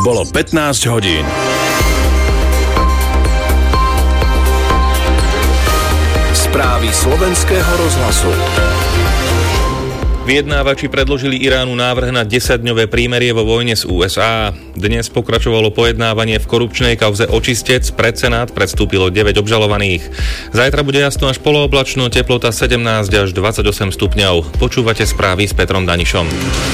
Bolo 15 hodín. Správy slovenského rozhlasu. Vyjednávači predložili Iránu návrh na 10-dňové prímerie vo vojne s USA. Dnes pokračovalo pojednávanie v korupčnej kauze Očistec. Pred Senát predstúpilo 9 obžalovaných. Zajtra bude jasno až polooblačno, teplota 17 až 28 stupňov. Počúvate správy s Petrom Danišom.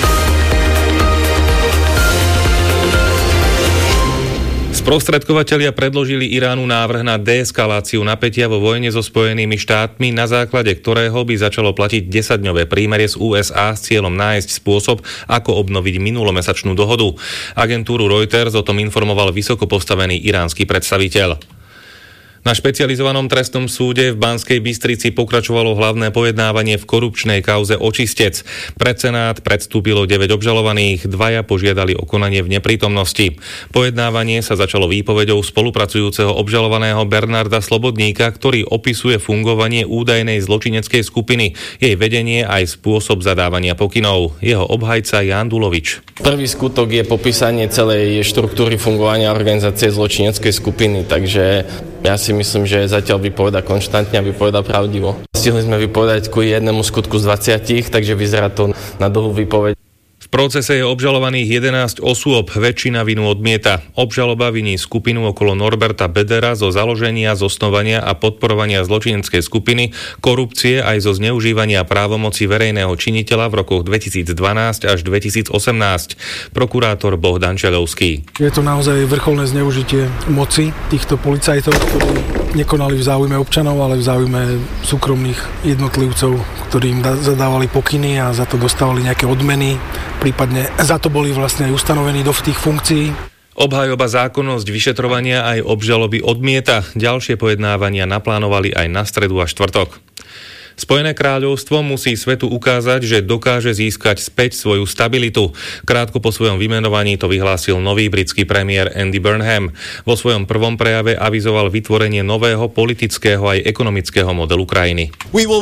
Sprostredkovatelia predložili Iránu návrh na deeskaláciu napätia vo vojne so Spojenými štátmi, na základe ktorého by začalo platiť 10-dňové prímerie z USA s cieľom nájsť spôsob, ako obnoviť minulomesačnú dohodu. Agentúru Reuters o tom informoval vysoko postavený iránsky predstaviteľ. Na špecializovanom trestnom súde v Banskej Bystrici pokračovalo hlavné pojednávanie v korupčnej kauze Očistec. Pred Senát predstúpilo 9 obžalovaných, 2 požiadali o konanie v neprítomnosti. Pojednávanie sa začalo výpoveďou spolupracujúceho obžalovaného Bernarda Slobodníka, ktorý opisuje fungovanie údajnej zločineckej skupiny, jej vedenie aj spôsob zadávania pokynov. Jeho obhajca Ján Dulovič. Prvý skutok je popísanie celej štruktúry fungovania organizácie zločineckej skupiny, takže ja si myslím, že zatiaľ vypovedá konštantne a vypovedá pravdivo. Stihli sme vypovedať ku jednému skutku z 20, takže vyzerá to na dlhú výpoveď. V procese je obžalovaných 11 osôb, väčšina vinu odmieta. Obžaloba viní skupinu okolo Norberta Bedera zo založenia, zosnovania a podporovania zločineckej skupiny, korupcie aj zo zneužívania právomoci verejného činiteľa v rokoch 2012 až 2018. Prokurátor Bohdan Čelovský. Je to naozaj vrcholné zneužitie moci týchto policajtov, ktorí nekonali v záujme občanov, ale v záujme súkromných jednotlivcov, ktorí im zadávali pokyny a za to dostávali nejaké odmeny. Prípadne za to boli vlastne aj ustanovení do tých funkcií. Obhajoba zákonnosť vyšetrovania aj obžaloby odmieta. Ďalšie pojednávania naplánovali aj na stredu a štvrtok. Spojené kráľovstvo musí svetu ukázať, že dokáže získať späť svoju stabilitu. Krátko po svojom vymenovaní to vyhlásil nový britský premiér Andy Burnham. Vo svojom prvom prejave avizoval vytvorenie nového politického aj ekonomického modelu krajiny.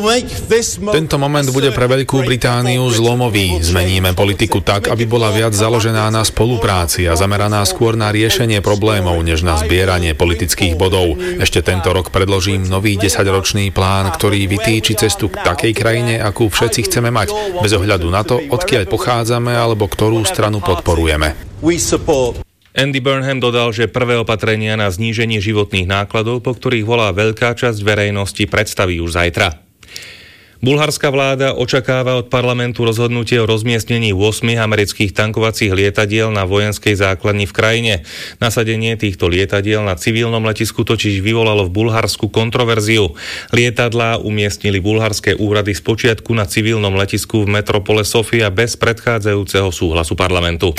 Tento moment bude pre Veľkú Britániu zlomový. Zmeníme politiku tak, aby bola viac založená na spolupráci a zameraná skôr na riešenie problémov, než na zbieranie politických bodov. Ešte tento rok predložím nový 10-ročný plán, ktorý vytýči cestu k takej krajine, akú všetci chceme mať, bez ohľadu na to, odkiaľ pochádzame alebo ktorú stranu podporujeme. Andy Burnham dodal, že prvé opatrenia na zníženie životných nákladov, po ktorých volá veľká časť verejnosti, predstaví už zajtra. Bulharská vláda očakáva od parlamentu rozhodnutie o rozmiestnení 8 amerických tankovacích lietadiel na vojenskej základni v krajine. Nasadenie týchto lietadiel na civilnom letisku totiž vyvolalo v Bulharsku kontroverziu. Lietadlá umiestnili bulharské úrady spočiatku na civilnom letisku v metropole Sofia bez predchádzajúceho súhlasu parlamentu.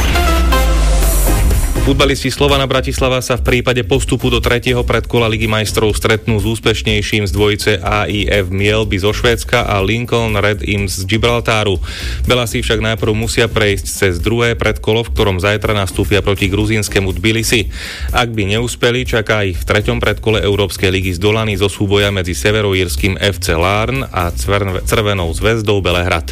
Futbalisti Slovana Bratislava sa v prípade postupu do 3. predkola Ligy majstrov stretnú s úspešnejším z dvojice AIF Mjällby zo Švédska a Lincoln Red Imps z Gibraltáru. Belasi však najprv musia prejsť cez druhé predkolo, v ktorom zajtra nastúpia proti gruzínskemu Tbilisi. Ak by neúspeli, čaká ich v 3. predkole Európskej ligy zdolaný zo súboja medzi severoírskym FC Larn a Crvenou zväzdou Belehrad.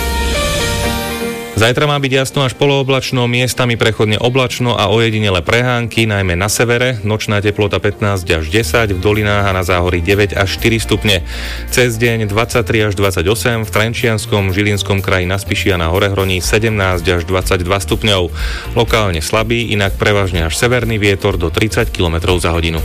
Zajtra má byť jasno až polooblačno, miestami prechodne oblačno a ojedinele prehánky, najmä na severe, nočná teplota 15 až 10, v dolinách a na záhorí 9 až 4 stupne. Cez deň 23 až 28, v Trenčianskom, Žilinskom kraji na Spiši a na Horehroní 17 až 22 stupňov. Lokálne slabý, inak prevažne až severný vietor do 30 km za hodinu.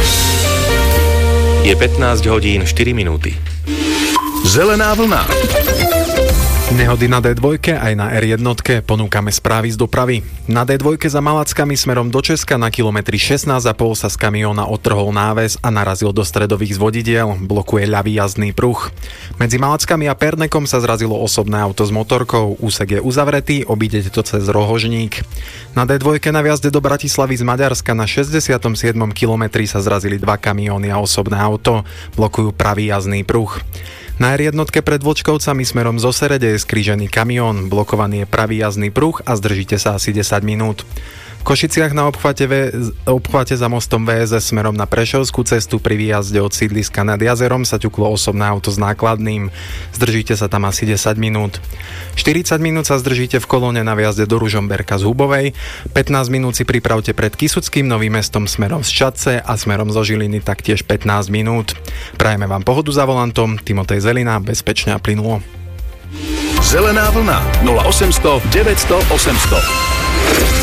Je 15 hodín 4 minúty. Zelená vlna. Nehody na D2 aj na R1 ponúkame správy z dopravy. Na D2 za Malackami smerom do Česka na kilometri 16,5 sa z kamióna odtrhol náväz a narazil do stredových zvodidiel, blokuje ľavý jazdný pruh. Medzi Malackami a Pernekom sa zrazilo osobné auto s motorkou, úsek je uzavretý, obídete to cez Rohožník. Na D2 na viazde do Bratislavy z Maďarska na 67. kilometri sa zrazili 2 kamióny a osobné auto, blokujú pravý jazdný pruh. Na R1 pred Vlčkovcami smerom zo Serede je skrížený kamión, blokovaný je pravý jazdný pruh a zdržíte sa asi 10 minút. Košiciach na obchvate za mostom VSS smerom na Prešovskú cestu pri výjazde od sídliska nad jazerom sa ťuklo osobné auto s nákladným. Zdržíte sa tam asi 10 minút. 40 minút sa zdržíte v kolóne na výjazde do Ružomberka z Hubovej. 15 minút si pripravte pred Kysuckým Novým Mestom smerom z Čadce a smerom zo Žiliny taktiež 15 minút. Prajeme vám pohodu za volantom. Timotej Zelina, bezpečne a plynulo. Zelená vlna 0800 900 800.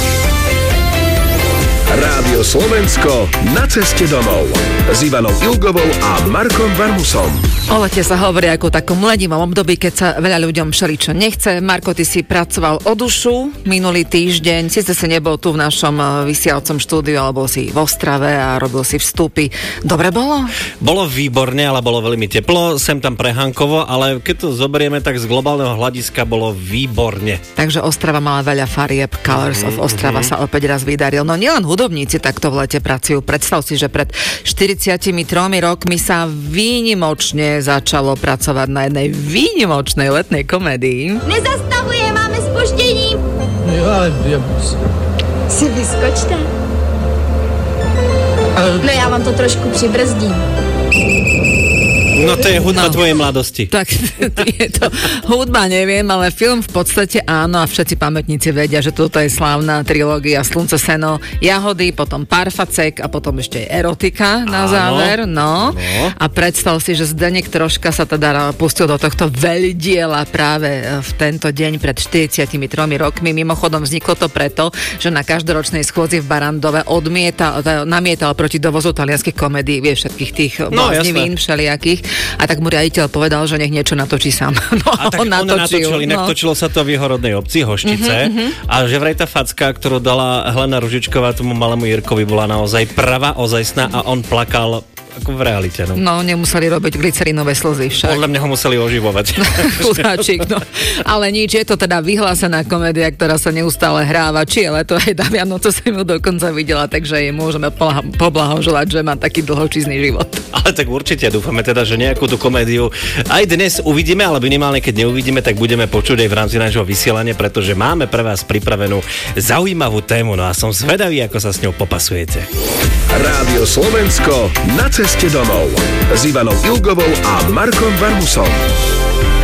Rádio Slovensko na ceste domov s Ivanou Ilgovou a Markom Varmusom. O lete sa hovorí ako o takom lenivom období, keď sa veľa ľuďom všeličo nechce. Marko, ty si pracoval o dušu minulý týždeň, síce si nebol tu v našom vysielacom štúdiu, alebo si v Ostrave a robil si vstupy. Dobre bolo? Bolo výborne, ale bolo veľmi teplo, sem tam prehánkovo, ale keď to zoberieme, tak z globálneho hľadiska bolo výborne. Takže Ostrava mala veľa farieb, Colors of Ostrava sa opäť raz vydaril. No nielen hudobníci takto v lete pracujú. Predstav si, že pred 43 rokmi sa výnimočne začalo pracovať na jednej výnimočnej letnej komédii. Nezastavuje, máme zpoždění. Si vyskočte. No já vám to trošku přibrzdím. No to je hudba tvojej mladosti. Tak je to hudba, neviem, ale film v podstate áno a všetci pamätníci vedia, že toto je slávna trilógia Slunce, seno, jahody, potom Parfacek a potom ešte aj erotika na záver. No. A predstav si, že Zdeněk Troška sa teda pustil do tohto veľdiela práve v tento deň pred 43 rokmi. Mimochodom vzniklo to preto, že na každoročnej schôdzi v Barandove namietal proti dovozu talianskych komédií, vieš, všetkých tých bláznivín všelijakých. A tak mu riaditeľ povedal, že nech niečo natočí sám. No, a tak on natočil. Inak točilo sa to v jeho rodnej obci, Hoštice. A že vraj tá facka, ktorú dala Helena Ružičková tomu malému Jirkovi, bola naozaj pravá, ozajstná a on plakal ako v realite. No, nemuseli robiť glycerinové slzy však. Podľa mňa ho museli oživovať. Chudáčik, no. Ale nič, je to teda vyhlásená komédia, ktorá sa neustále hráva. Či je leto, aj Daviano, to som ju dokonca videla, takže jej môžeme poblahoželať, že má taký dlhočízny život. Ale tak určite dúfame teda, že nejakú tú komédiu aj dnes uvidíme, ale minimálne keď neuvidíme, tak budeme počuť aj v rámci nášho vysielania, pretože máme pre vás pripravenú zaujímavú tému, no a som zvedavý, ako sa s ňou popasujete. Rádio Slovensko na ceste domov s Ivanou Ilgovou a Markom Varmusom.